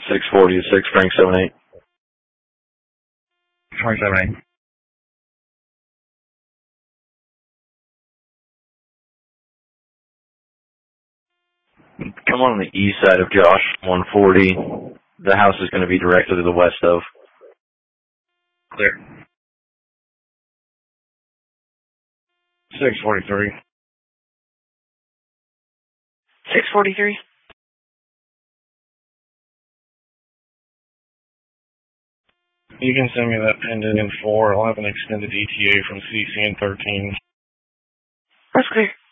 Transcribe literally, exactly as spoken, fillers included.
six forty to six, Frank seven eight. Frank seven eight. Come on the east side of Josh, one forty. The house is going to be directly to the west of. Clear. six forty-three. six forty-three? You can send me that pendant in four. I'll have an extended E T A from C C N thirteen. That's clear.